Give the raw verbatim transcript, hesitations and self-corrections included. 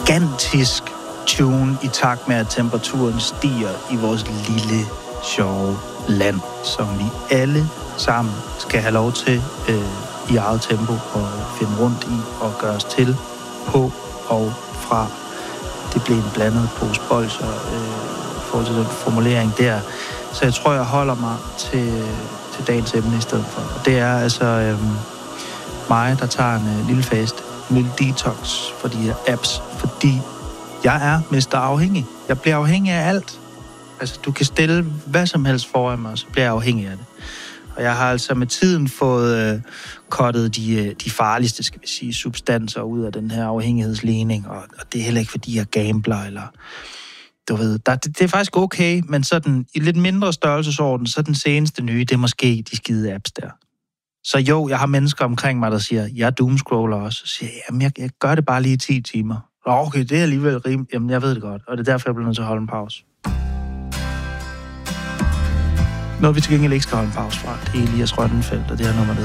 gigantisk tune i takt med, at temperaturen stiger i vores lille, sjove land, som vi alle sammen skal have lov til øh, i eget tempo og finde rundt i og gøre os til på og fra. Det blev en blandet pose bolsjer øh, i forhold til den formulering der. Så jeg tror, jeg holder mig til, til dagens emne i stedet for. Og det er altså øh, mig, der tager en øh, lille fast, en lille detox for de her apps, fordi jeg er mister afhængig. Jeg bliver afhængig af alt. Altså, du kan stille hvad som helst foran mig, så bliver jeg afhængig af det. Og jeg har altså med tiden fået øh, kottet de, de farligste, skal vi sige, substanser ud af den her afhængighedsligning, og, og det er heller ikke, fordi jeg gambler, eller du ved, der, det, det er faktisk okay, men sådan i lidt mindre størrelsesorden, så den seneste nye, det er måske de skide apps der. Så jo, jeg har mennesker omkring mig, der siger, jeg doomscroller også, og siger, jamen, jeg, jeg gør det bare lige i ti timer. Okay, det er alligevel rimeligt. Jamen, jeg ved det godt, og det er derfor, jeg bliver nødt til at holde en pause. Noget, vi til gengæld ikke skal holde en pause fra, det er Elias Rønnenfeldt, og det her nummer, der